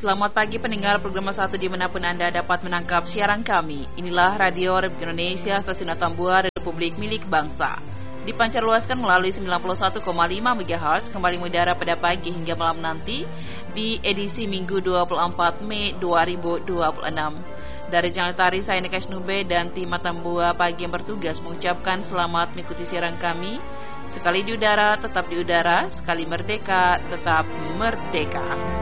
Selamat pagi pendengar program 1 dimanapun Anda dapat menangkap siaran kami. Inilah Radio Republik Indonesia, stasiun Tambua Republik milik bangsa. Dipancarluaskan melalui 91,5 MHz, kembali mengudara pada pagi hingga malam nanti di edisi Minggu 24 Mei 2026. Dari Jalan Tari, saya Nekas Nube dan tim Tambua pagi yang bertugas mengucapkan selamat mengikuti siaran kami. Sekali di udara, tetap di udara. Sekali merdeka, tetap merdeka.